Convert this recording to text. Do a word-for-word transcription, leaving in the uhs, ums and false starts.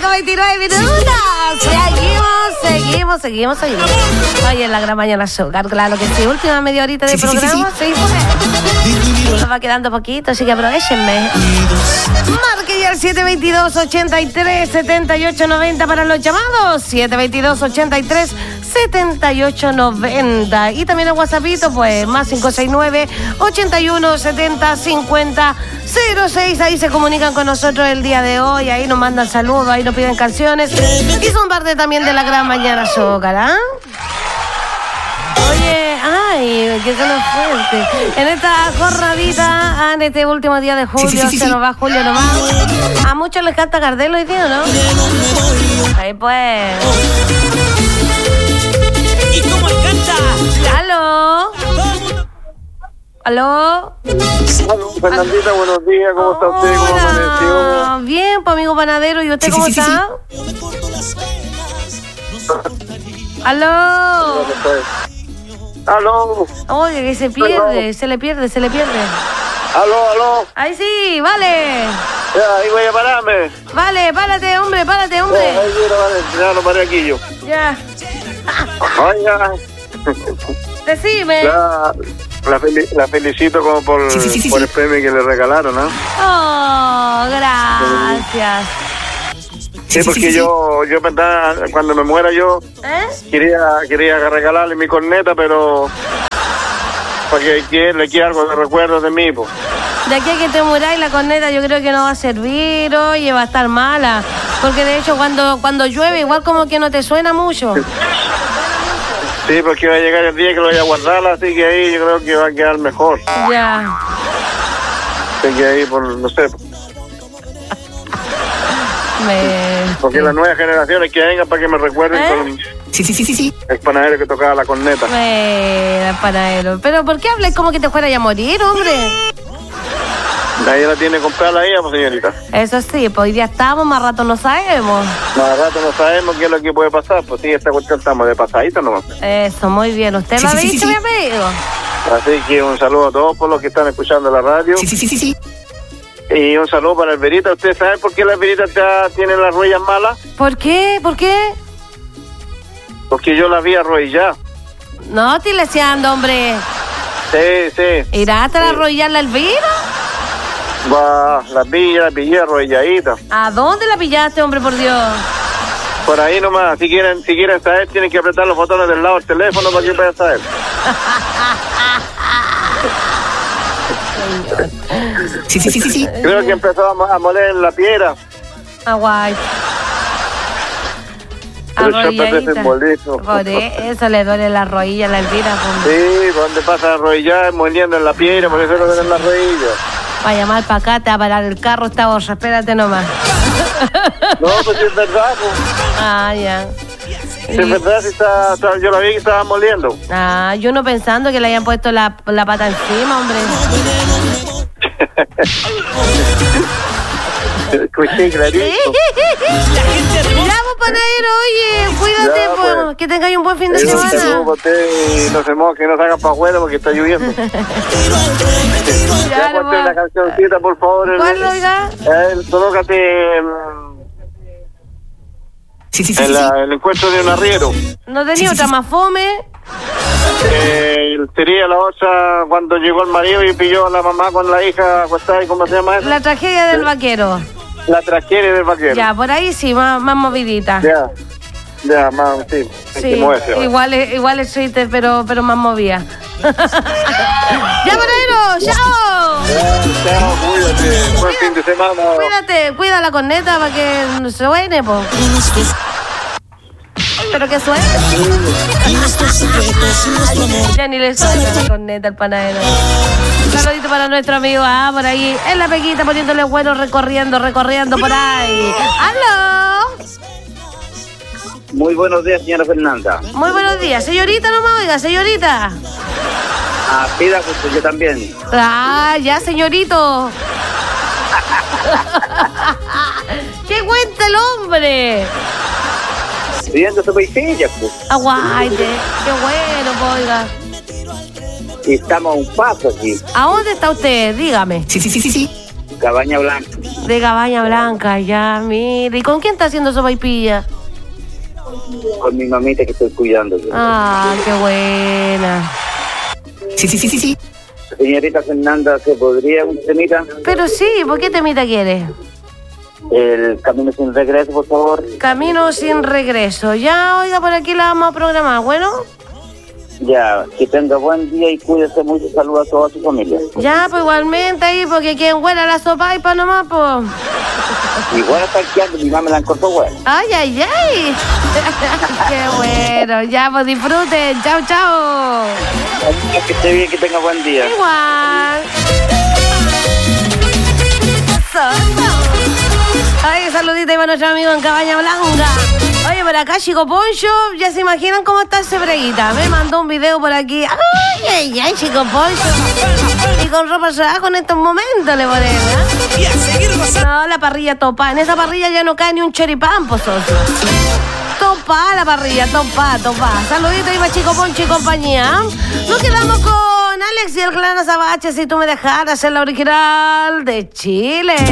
con veintinueve minutos. Seguimos, seguimos, seguimos, seguimos. Oye, en la gran mañana azúcar, claro que sí. Última media horita de sí, programa. Sí, sí, sí. sí pues. Nos va quedando poquito, así que aprovechenme. Marque ya el siete veintidós, ochenta y tres, setenta y ocho noventa para los llamados. siete veintidós, ochenta y tres, setenta y ocho noventa. Y también el WhatsAppito, pues, más cinco seis nueve, ochenta y uno, setenta, cincuenta, cero seis. Ahí se comunican con nosotros el día de hoy. Ahí nos mandan saludos, ahí nos piden canciones. Y son parte también de la gran mañana azúcar, ¿ah? Oye, ay, que son los fuertes. En esta jornadita, en este último día de julio, sí, sí, sí, se nos va julio nomás. A muchos les canta Gardel hoy día, ¿no? Ahí pues. ¿Y cómo canta? ¿Aló? ¿Aló? Aló, Fernandita, buenos días, ¿cómo está usted? ¿Cómo amaneció? Bien, pues amigo panadero, ¿y usted sí, cómo sí, está? Sí, sí. ¿Aló? ¿Aló? Oye, que se pierde, aló. se le pierde, se le pierde. ¿Aló, aló? Ahí sí, vale. Ya, ahí voy a pararme. Vale, párate, hombre, párate, hombre. Ya, ahí mira, vale, ya lo paré aquí yo. Ya. Oiga. Decime. La, la, fel- la felicito como por, sí, sí, sí, por sí. el premio que le regalaron, ¿no? Oh, gracias. Sí, porque yo, yo pensaba, cuando me muera yo, ¿Eh? quería quería regalarle mi corneta, pero para que le quiera algo de recuerdo de mí, pues. De aquí a que te muráis la corneta yo creo que no va a servir, oye, va a estar mala. Porque de hecho cuando, cuando llueve igual como que no te suena mucho. Sí, porque va a llegar el día que lo voy a guardar, así que ahí yo creo que va a quedar mejor. Ya. Así que ahí, por, no sé. Me... Porque las nuevas generaciones que vengan para que me recuerden ¿Eh? con sí, sí, sí, sí, sí. el panadero que tocaba la corneta. Me... el panadero. Pero ¿por qué hablas como que te fuera a morir, hombre? Nadie la tiene comprada la ella, pues, señorita. Eso sí, pues hoy día estamos, más rato no sabemos. Más rato no sabemos qué es lo que puede pasar, pues sí, esta cuestión estamos de pasadita nomás. Eso, muy bien. ¿Usted sí, lo sí, ha sí, dicho, sí, mi amigo? Así que un saludo a todos por los que están escuchando la radio. Sí, sí, sí, sí, sí. Y un saludo para Alberita. ¿Ustedes saben por qué la Alberita tiene las rodillas malas? ¿Por qué? ¿Por qué? Porque yo la vi arrodillada. No, estoy leseando, hombre. Sí, sí. ¿Irá hasta sí. la arrodillar la Elvira? Va, la vi, la pillé arrodilladita. ¿A dónde la pillaste, hombre, por Dios? Por ahí nomás. Si quieren, si quieren saber, tienen que apretar los botones del lado del teléfono para que puedan saber. Sí, sí, sí, sí, sí. Creo que empezó a moler en la piedra. Ah, guay. Arrodilladita. Por eso le duele la rodilla a la Elvira. Sí, donde pasa arrodillada, moliendo en la piedra, por eso le duelen las rodillas. Va a llamar para acá, te va a parar el carro, esta borra, espérate nomás. No, pues sí es verdad, pues. Ah, ya. Sí, es verdad, sí está, está, yo la vi que estaba moliendo. Ah, yo no pensando que le hayan puesto la, la pata encima, hombre. Escuché clarito. Ya, pues, panadero, oye, cuídate, ya, pues, pues, que tengáis un buen fin de eso semana. Se usted, no se moje, que no salgan para afuera porque está lloviendo. Ya, ya ponte una cancioncita, por favor. ¿Cuál, oiga? El, colócate sí, sí, sí, en sí, la, sí. el encuentro de un arriero. ¿No tenía sí, otra sí, más fome? Eh, sería la otra cuando llegó el marido y pilló a la mamá con la hija acostada. ¿Cómo se llama eso? La tragedia del vaquero. La tragedia del vaquero. Ya, por ahí sí, más, más movidita. Ya, ya, más, sí. Sí, igual es, igual es Twitter, pero, pero más movida. Ya, panadero, chao. Chao, cuídate. Buen fin de semana. Cuídate, cuida la corneta para que no se suene, po. Pero que suene. Ya ni le suena la corneta al panadero. Un saludito para nuestro amigo, ah, por ahí en la pequita poniéndole bueno, recorriendo, recorriendo por ahí. ¡Aló! Muy buenos días, señora Fernanda. Muy buenos días. Señorita, no me oiga, señorita. Ah, pida, pues yo también. Ah, ya, señorito. ¿Qué cuenta el hombre? Viendo su paisilla, pues. Aguante, qué bueno, pues, oiga. Y estamos a un paso aquí. ¿A dónde está usted? Dígame. Sí, sí, sí, sí, sí. Cabaña Blanca. De Cabaña Blanca, ya, mire. ¿Y con quién está haciendo sopaipilla? Con mi mamita que estoy cuidando. Yo. Ah, qué buena. Sí, sí, sí, sí, sí. Señorita Fernanda, ¿se podría un temita? Pero sí, ¿por qué temita quieres? El camino sin regreso, por favor. Camino sin regreso. Ya, oiga, por aquí la vamos a programar, ¿bueno? Ya, que tenga buen día y cuídese mucho. Saludos a toda su familia. Ya, pues igualmente ahí, porque quien huela la sopaipa nomás, pues. Igual está quedando, mi mamá me la encontró buena. Ay, ay, ay. Qué bueno. Ya, pues disfruten. Chao, chao. Que esté bien, que tenga buen día. Igual. Ay, saludita y para nuestro amigo en Cabaña Blanca. Oye, por acá Chico Poncho, ya se imaginan cómo está ese breguita. Me mandó un video por aquí. Ay, ay, ay, Chico Poncho. Y con ropa abajo en estos momentos le ponen, ¿eh? Y a seguir gozando. No, la parrilla topa. En esa parrilla ya no cae ni un choripán, pues, socio. Topa la parrilla, topa, topa. Saludito y para Chico Poncho y compañía. Nos quedamos con Alex y el clan Azabache, si tú me dejaras ser la original de Chile.